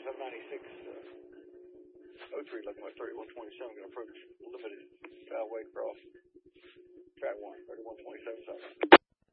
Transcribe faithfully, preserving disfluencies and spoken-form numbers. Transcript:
seven ninety-six, uh, oh three, looking at thirty-one twenty-seven, going to approach limited foul weight cross.